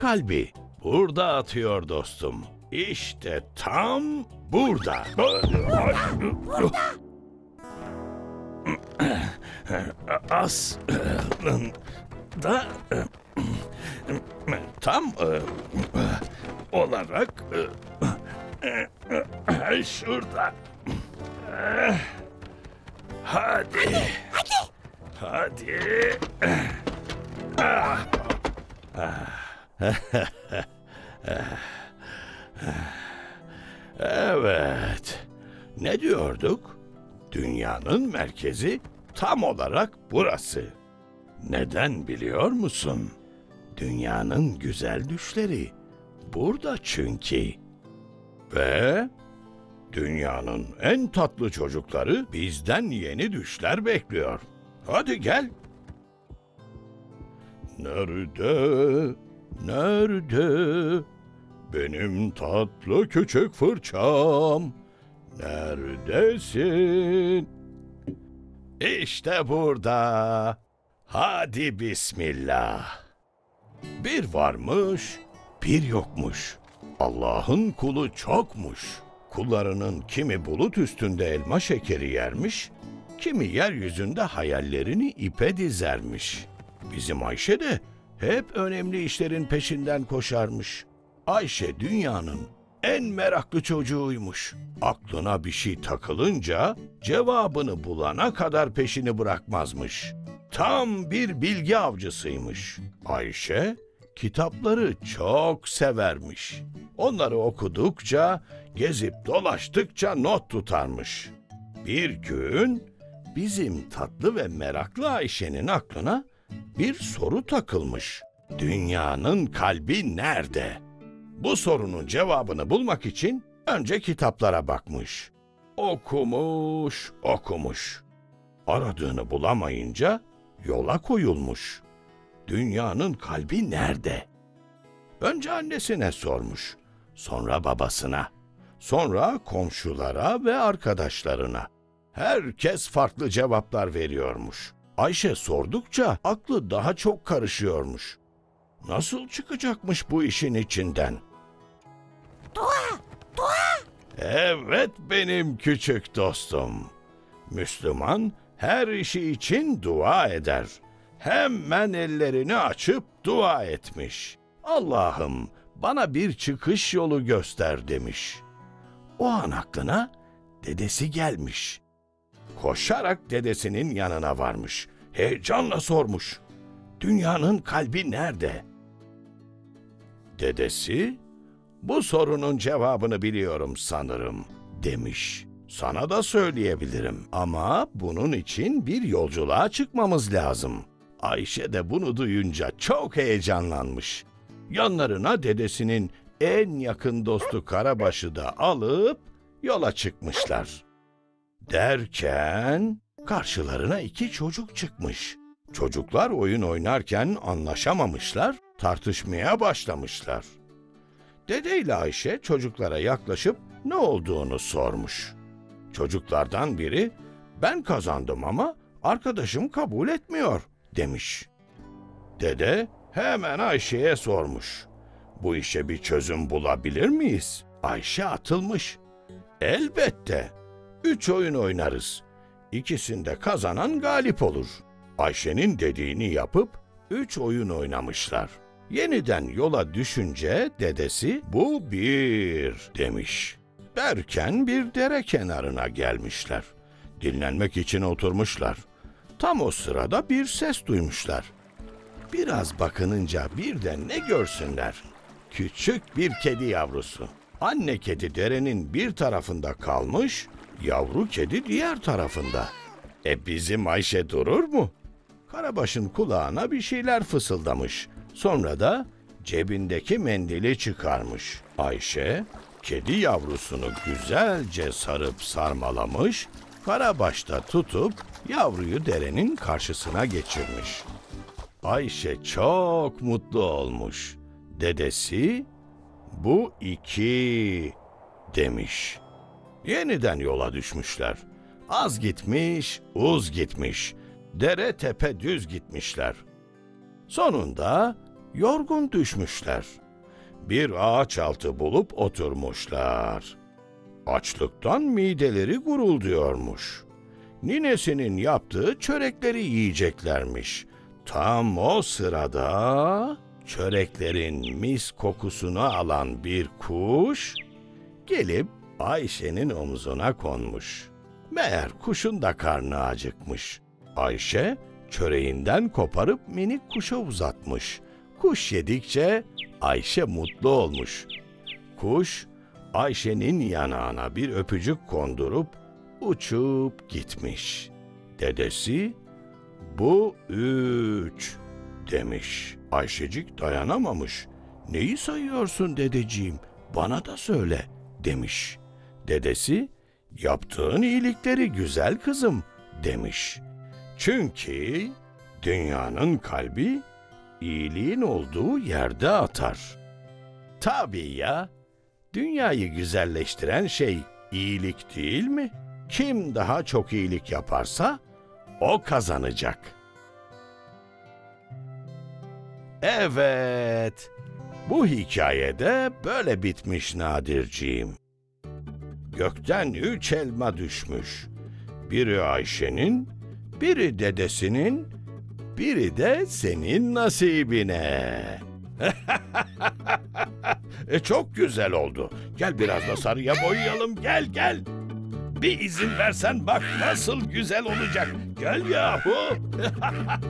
kalbi burada atıyor dostum. İşte tam burada. Aslında tam olarak şurada. Hadi. Hadi. Evet. Ne diyorduk? Dünyanın merkezi tam olarak burası. Neden biliyor musun? Dünyanın güzel düşleri burada çünkü. Ve dünyanın en tatlı çocukları bizden yeni düşler bekliyor. Hadi gel. Nerede, nerede benim tatlı küçük fırçam? Neredesin? İşte burada. Hadi bismillah. Bir varmış, bir yokmuş. Allah'ın kulu çokmuş. Kullarının kimi bulut üstünde elma şekeri yermiş, kimi yeryüzünde hayallerini ipe dizermiş. Bizim Ayşe de hep önemli işlerin peşinden koşarmış. Ayşe dünyanın en meraklı çocuğuymuş. Aklına bir şey takılınca cevabını bulana kadar peşini bırakmazmış. Tam bir bilgi avcısıymış. Ayşe kitapları çok severmiş. Onları okudukça, gezip dolaştıkça not tutarmış. Bir gün bizim tatlı ve meraklı Ayşe'nin aklına bir soru takılmış. Dünyanın kalbi nerede? Bu sorunun cevabını bulmak için önce kitaplara bakmış. Okumuş, okumuş. Aradığını bulamayınca yola koyulmuş. Dünyanın kalbi nerede? Önce annesine sormuş, sonra babasına, sonra komşulara ve arkadaşlarına. Herkes farklı cevaplar veriyormuş. Ayşe sordukça aklı daha çok karışıyormuş. Nasıl çıkacakmış bu işin içinden? Dua, dua. Evet benim küçük dostum. Müslüman her işi için dua eder. Hemen ellerini açıp dua etmiş. Allah'ım bana bir çıkış yolu göster demiş. O an aklına dedesi gelmiş. Koşarak dedesinin yanına varmış. Heyecanla sormuş. Dünyanın kalbi nerede? Dedesi, bu sorunun cevabını biliyorum sanırım demiş. Sana da söyleyebilirim ama bunun için bir yolculuğa çıkmamız lazım. Ayşe de bunu duyunca çok heyecanlanmış. Yanlarına dedesinin en yakın dostu Karabaş'ı da alıp yola çıkmışlar. Derken karşılarına iki çocuk çıkmış. Çocuklar oyun oynarken anlaşamamışlar, tartışmaya başlamışlar. Dede ile Ayşe çocuklara yaklaşıp ne olduğunu sormuş. Çocuklardan biri, ben kazandım ama arkadaşım kabul etmiyor demiş. Dede hemen Ayşe'ye sormuş. Bu işe bir çözüm bulabilir miyiz? Ayşe atılmış. Elbette. 3 oyun oynarız. İkisinde kazanan galip olur. Ayşe'nin dediğini yapıp 3 oyun oynamışlar. Yeniden yola düşünce dedesi bu 1 demiş. Derken bir dere kenarına gelmişler. Dinlenmek için oturmuşlar. Tam o sırada bir ses duymuşlar. Biraz bakınınca birden ne görsünler? Küçük bir kedi yavrusu. Anne kedi derenin bir tarafında kalmış, yavru kedi diğer tarafında. Bizim Ayşe durur mu? Karabaş'ın kulağına bir şeyler fısıldamış. Sonra da cebindeki mendili çıkarmış. Ayşe, kedi yavrusunu güzelce sarıp sarmalamış, Karabaş'ta tutup yavruyu derenin karşısına geçirmiş. Ayşe çok mutlu olmuş. Dedesi, bu 2 demiş. Yeniden yola düşmüşler. Az gitmiş, uz gitmiş. Dere tepe düz gitmişler. Sonunda Yorgun düşmüşler. Bir ağaç altı bulup oturmuşlar. Açlıktan mideleri gurulduyormuş. Ninesinin yaptığı çörekleri yiyeceklermiş. Tam o sırada çöreklerin mis kokusunu alan bir kuş gelip Ayşe'nin omzuna konmuş. Meğer kuşun da karnı acıkmış. Ayşe çöreğinden koparıp minik kuşa uzatmış. Kuş yedikçe Ayşe mutlu olmuş. Kuş Ayşe'nin yanağına bir öpücük kondurup uçup gitmiş. Dedesi, "Bu 3" demiş. Ayşecik dayanamamış. "Neyi sayıyorsun dedeciğim? Bana da söyle." demiş. Dedesi, "Yaptığın iyilikleri güzel kızım." demiş. Çünkü dünyanın kalbi iyiliğin olduğu yerde atar. Tabii ya, dünyayı güzelleştiren şey iyilik değil mi? Kim daha çok iyilik yaparsa o kazanacak. Evet, bu hikayede böyle bitmiş Nadirciğim. Gökten 3 elma düşmüş. Biri Ayşe'nin, biri dedesinin, biri de senin nasibine. Çok güzel oldu. Gel biraz da sarıya boyayalım. Gel gel. Bir izin versen bak nasıl güzel olacak. Gel yahu.